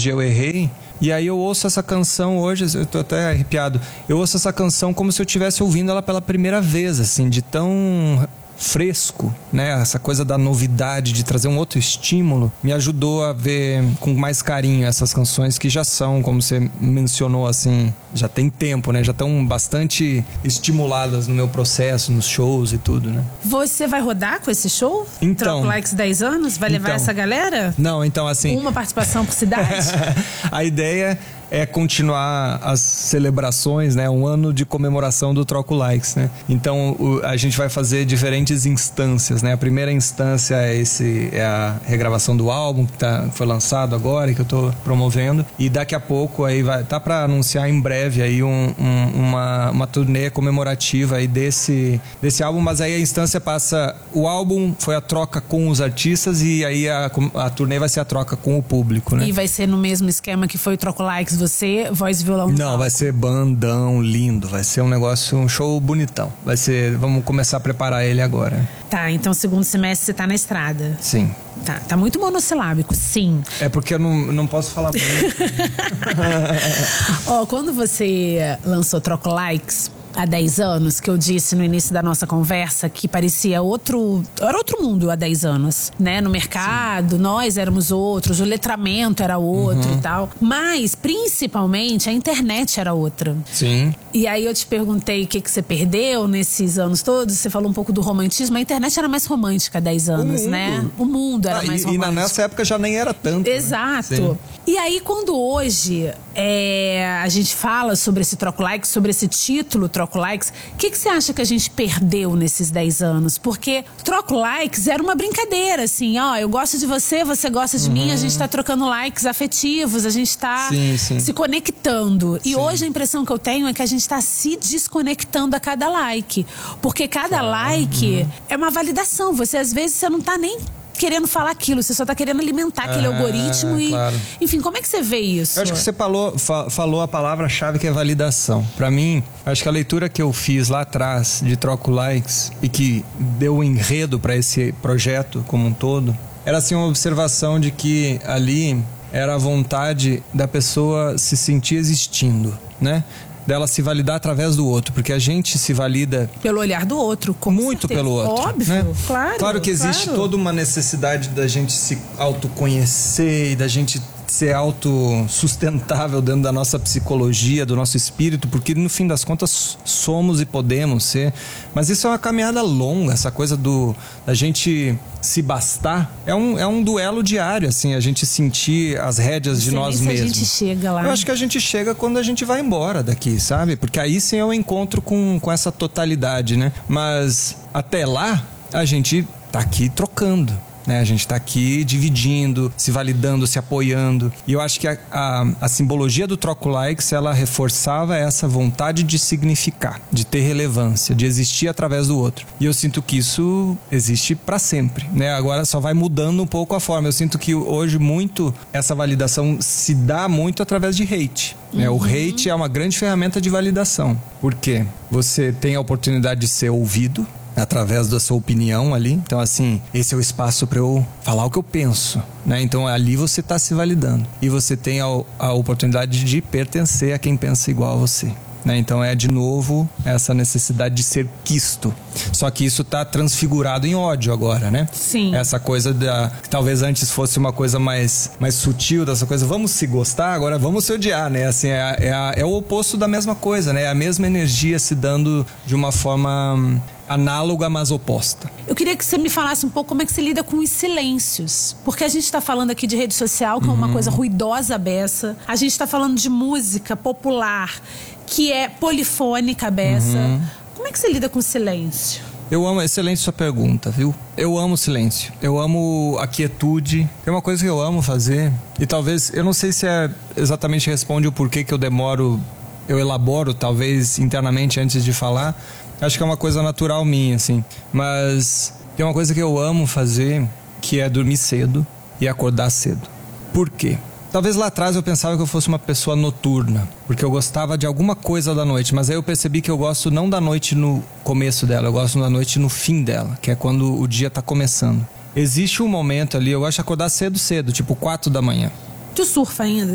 de Eu Errei. E aí eu ouço essa canção hoje, eu tô até arrepiado. Eu ouço essa canção como se eu estivesse ouvindo ela pela primeira vez, assim, de tão fresco, né? Essa coisa da novidade, de trazer um outro estímulo, me ajudou a ver com mais carinho essas canções que já são, como você mencionou, assim, já tem tempo, né? Já estão bastante estimuladas no meu processo, nos shows e tudo, né? Você vai rodar com esse show? Então, Troco Likes 10 anos? Vai levar essa galera? Não, então assim... Uma participação por cidade? A ideia é continuar as celebrações, né? Um ano de comemoração do Troco Likes, né? Então a gente vai fazer diferentes instâncias, né? A primeira instância é a regravação do álbum que foi lançado agora e que eu tô promovendo, e daqui a pouco aí tá para anunciar em breve aí uma turnê comemorativa aí desse álbum, mas aí a instância passa, o álbum foi a troca com os artistas e aí a turnê vai ser a troca com o público, né? E vai ser no mesmo esquema que foi o Troco Likes, você, voz e violão? Não, vai ser bandão, lindo, vai ser um show bonitão. Vamos começar a preparar ele agora. Tá, então segundo semestre você tá na estrada. Sim. Tá muito monossilábico, sim. É porque eu não posso falar muito. Quando você lançou Troco Likes há 10 anos, que eu disse no início da nossa conversa que parecia era outro mundo há 10 anos, né? No mercado, sim, nós éramos outros, o letramento era outro e tal. Mas, principalmente, a internet era outra. Sim. E aí eu te perguntei o que você perdeu nesses anos todos, você falou um pouco do romantismo. A internet era mais romântica há 10 anos, né? O mundo era mais romântico. E nessa época já nem era tanto. Exato. Né? E aí, quando hoje a gente fala sobre esse Troco Likes, sobre esse título Troco Likes, o que você acha que a gente perdeu nesses 10 anos? Porque Troco Likes era uma brincadeira, assim, eu gosto de você, você gosta de mim, a gente tá trocando likes afetivos, a gente tá se conectando. E hoje a impressão que eu tenho é que a gente tá se desconectando a cada like. Porque cada like é uma validação. Você, às vezes, você não tá nem querendo falar aquilo, você só tá querendo alimentar aquele algoritmo e... Claro. Enfim, como é que você vê isso? Eu acho que você falou a palavra-chave, que é validação. Pra mim, acho que a leitura que eu fiz lá atrás de Troco Likes e que deu um enredo pra esse projeto como um todo, era assim uma observação de que ali era a vontade da pessoa se sentir existindo, né? Dela se validar através do outro, porque a gente se valida pelo olhar do outro, com muito certeza. pelo outro, óbvio, né? Claro que existe toda uma necessidade da gente se autoconhecer e da gente ser autossustentável dentro da nossa psicologia, do nosso espírito, porque no fim das contas somos e podemos ser, mas isso é uma caminhada longa, essa coisa da gente se bastar, é um duelo diário, assim, a gente sentir as rédeas de nós mesmos. A gente chega lá. Eu acho que a gente chega quando a gente vai embora daqui, sabe? Porque aí sim eu encontro com essa totalidade, né? Mas até lá, a gente tá aqui trocando, né? A gente tá aqui dividindo, se validando, se apoiando. E eu acho que a simbologia do Troco Likes, ela reforçava essa vontade de significar, de ter relevância, de existir através do outro. E eu sinto que isso existe para sempre, né? Agora só vai mudando um pouco a forma. Eu sinto que hoje muito essa validação se dá muito através de hate, né? O hate é uma grande ferramenta de validação. Por quê? Você tem a oportunidade de ser ouvido através da sua opinião ali. Então, assim, esse é o espaço para eu falar o que eu penso, né? Então, ali você está se validando. E você tem a oportunidade de pertencer a quem pensa igual a você, né? Então, é de novo essa necessidade de ser quisto. Só que isso está transfigurado em ódio agora, né? Sim. Essa coisa que talvez antes fosse uma coisa mais sutil, dessa coisa, vamos se gostar, agora vamos se odiar, né? Assim, é o oposto da mesma coisa, né? É a mesma energia se dando de uma forma análoga, mas oposta. Eu queria que você me falasse um pouco como é que você lida com os silêncios. Porque a gente está falando aqui de rede social, que é uma coisa ruidosa a beça. A gente está falando de música popular, que é polifônica a beça. Como é que você lida com o silêncio? Eu amo, excelente sua pergunta, viu? Eu amo o silêncio, eu amo a quietude. Tem uma coisa que eu amo fazer, e talvez, eu não sei se exatamente responde o porquê que eu elaboro, talvez internamente antes de falar. Acho que é uma coisa natural minha, assim. Mas tem uma coisa que eu amo fazer, que é dormir cedo e acordar cedo. Por quê? Talvez lá atrás eu pensava que eu fosse uma pessoa noturna, porque eu gostava de alguma coisa da noite, mas aí eu percebi que eu gosto não da noite no começo dela, eu gosto da noite no fim dela, que é quando o dia tá começando. Existe um momento ali, eu gosto de acordar cedo, tipo 4 da manhã. Tu surfa ainda?